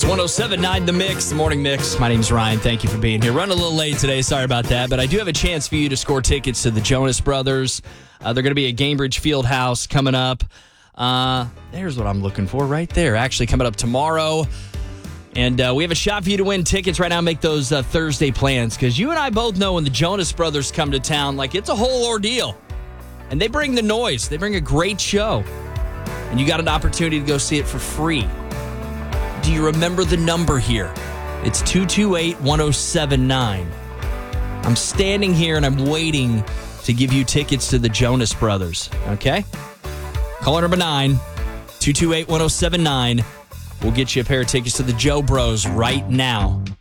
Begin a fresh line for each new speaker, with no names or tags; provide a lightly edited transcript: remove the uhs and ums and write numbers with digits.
It's 107.9 The Mix, the Morning Mix. My name's Ryan. Thank you for being here. Running a little late today. Sorry about that. But I do have a chance for you to score tickets to the Jonas Brothers. They're going to be at Gainbridge Fieldhouse coming up. There's what I'm looking for right there. Actually coming up tomorrow. And we have a shot for you to win tickets right now. Make those Thursday plans. Because you and I both know when the Jonas Brothers come to town, like, it's a whole ordeal. And they bring the noise. They bring a great show. And you got an opportunity to go see it for free. Do you remember the number here? It's 228-1079. I'm standing here and I'm waiting to give you tickets to the Jonas Brothers. Okay? Caller number 9, 228-1079. We'll get you a pair of tickets to the Joe Bros right now.